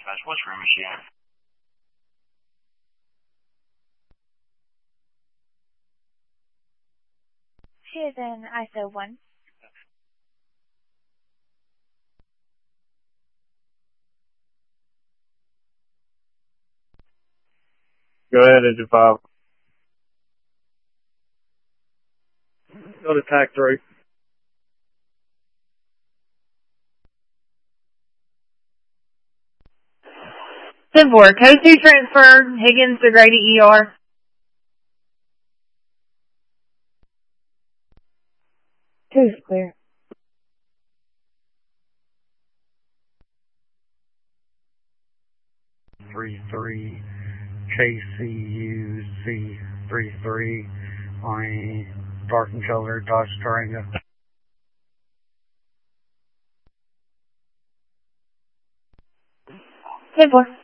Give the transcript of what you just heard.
dispatch. What's room is she in? She is in ISO 1. Go ahead, Engine 5. Go to TAC 3. 10-4, code 2 transfer, Higgins to Grady ER. 2's clear. Three KCUZ 33 on dark and color Dodge Durango. 10-4.